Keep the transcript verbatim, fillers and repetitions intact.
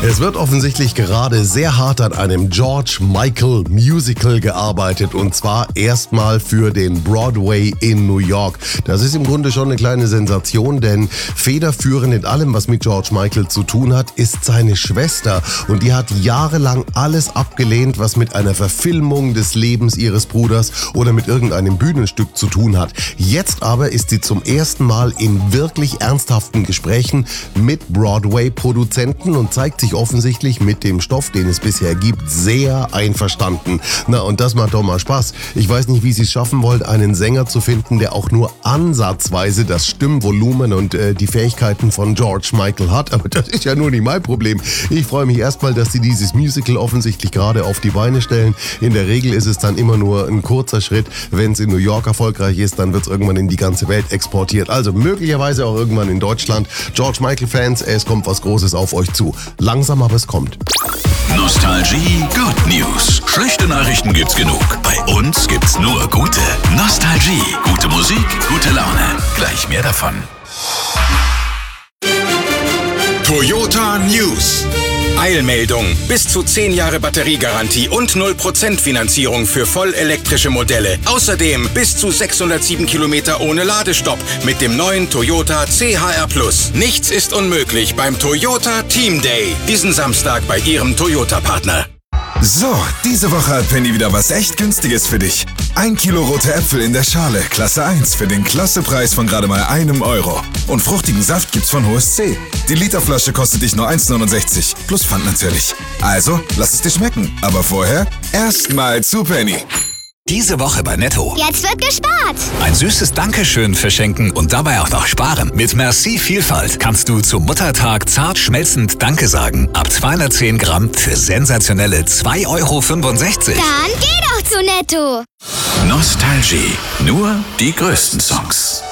Es wird offensichtlich gerade sehr hart an einem George Michael Musical gearbeitet und zwar erstmal für den Broadway in New York. Das ist im Grunde schon eine kleine Sensation, denn federführend in allem, was mit George Michael zu tun hat, ist seine Schwester und die hat jahrelang alles abgelehnt, was mit einer Verfilmung des Lebens ihres Bruders oder mit irgendeinem Bühnenstück zu tun hat. Jetzt aber ist sie zum ersten Mal in wirklich ernsthaften Gesprächen mit Broadway-Produzenten und zeigt sich offensichtlich mit dem Stoff, den es bisher gibt, sehr einverstanden. Na, und das macht doch mal Spaß. Ich weiß nicht, wie sie es schaffen wollen, einen Sänger zu finden, der auch nur ansatzweise das Stimmvolumen und äh, die Fähigkeiten von George Michael hat. Aber das ist ja nur nicht mein Problem. Ich freue mich erstmal, dass sie dieses Musical offensichtlich gerade auf die Beine stellen. In der Regel ist es dann immer nur ein kurzer Schritt. Wenn es in New York erfolgreich ist, dann wird es irgendwann in die ganze Welt exportiert. Also möglicherweise auch irgendwann in Deutschland. George Michael-Fans, es kommt was Großes auf euch zu. Langsam, aber es kommt. Nostalgie Good News. Schlechte Nachrichten gibt's genug. Bei uns gibt's nur gute. Nostalgie. Gute Musik, gute Laune. Gleich mehr davon. Toyota News. Eilmeldung. Bis zu zehn Jahre Batteriegarantie und null Prozent Finanzierung für vollelektrische Modelle. Außerdem bis zu sechshundertsieben Kilometer ohne Ladestopp mit dem neuen Toyota C H R Plus. Nichts ist unmöglich beim Toyota Team Day. Diesen Samstag bei Ihrem Toyota-Partner. So, diese Woche hat Penny wieder was echt Günstiges für dich. Ein Kilo rote Äpfel in der Schale, Klasse eins, für den Klassepreis von gerade mal einem Euro. Und fruchtigen Saft gibt's von H O S C. Die Literflasche kostet dich nur eins neunundsechzig, plus Pfand natürlich. Also, lass es dir schmecken. Aber vorher erstmal zu Penny. Diese Woche bei Netto. Jetzt wird gespart. Ein süßes Dankeschön verschenken und dabei auch noch sparen. Mit Merci Vielfalt kannst du zum Muttertag zart schmelzend Danke sagen. Ab zweihundertzehn Gramm für sensationelle zwei Euro fünfundsechzig. Dann geh doch zu Netto. Nostalgie. Nur die größten Songs.